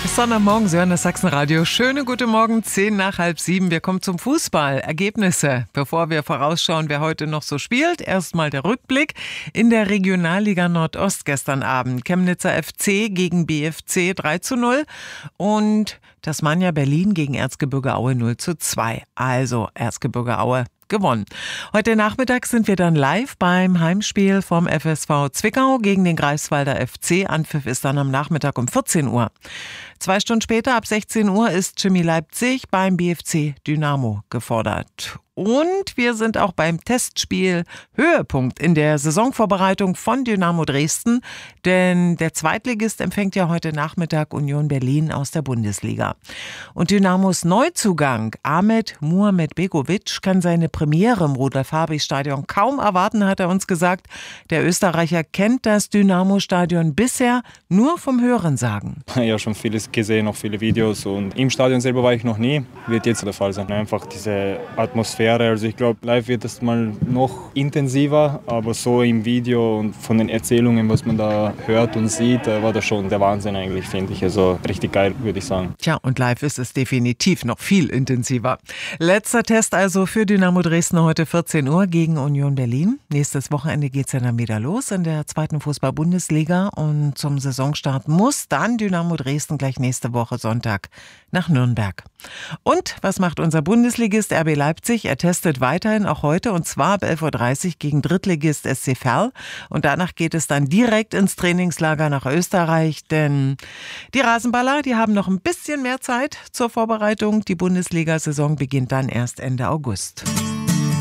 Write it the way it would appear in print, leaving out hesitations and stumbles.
Sonntagmorgen, Sie hören das Sachsenradio. Schöne gute Morgen, 6:10. Wir kommen zum Fußball. Ergebnisse. Bevor wir vorausschauen, wer heute noch so spielt, erstmal der Rückblick. In der Regionalliga Nordost gestern Abend. Chemnitzer FC gegen BFC 3:0 und Tasmania Berlin gegen Erzgebirge Aue 0:2. Also Erzgebirge Aue gewonnen. Heute Nachmittag sind wir dann live beim Heimspiel vom FSV Zwickau gegen den Greifswalder FC. Anpfiff ist dann am Nachmittag um 14 Uhr. 2 Stunden später, ab 16 Uhr, ist Chemie Leipzig beim BFC Dynamo gefordert. Und wir sind auch beim Testspiel Höhepunkt in der Saisonvorbereitung von Dynamo Dresden. Denn der Zweitligist empfängt ja heute Nachmittag Union Berlin aus der Bundesliga. Und Dynamos Neuzugang Ahmed Muhamedbegovic kann seine Premiere im Rudolf-Habich-Stadion kaum erwarten, hat er uns gesagt. Der Österreicher kennt das Dynamo-Stadion bisher nur vom Hörensagen. Ja, schon vieles gesehen, auch viele Videos. Und im Stadion selber war ich noch nie. Wird jetzt der Fall sein. Einfach diese Atmosphäre. Also ich glaube, live wird es mal noch intensiver, aber so im Video und von den Erzählungen, was man da hört und sieht, war das schon der Wahnsinn eigentlich, finde ich. Also richtig geil, würde ich sagen. Tja, und live ist es definitiv noch viel intensiver. Letzter Test also für Dynamo Dresden heute 14 Uhr gegen Union Berlin. Nächstes Wochenende geht es ja dann wieder los in der 2. Fußball-Bundesliga und zum Saisonstart muss dann Dynamo Dresden gleich nächste Woche Sonntag nach Nürnberg. Und was macht unser Bundesligist RB Leipzig? Er testet weiterhin auch heute und zwar ab 11:30 Uhr gegen Drittligist SC Verl. Und danach geht es dann direkt ins Trainingslager nach Österreich, denn die Rasenballer, die haben noch ein bisschen mehr Zeit zur Vorbereitung. Die Bundesliga-Saison beginnt dann erst Ende August.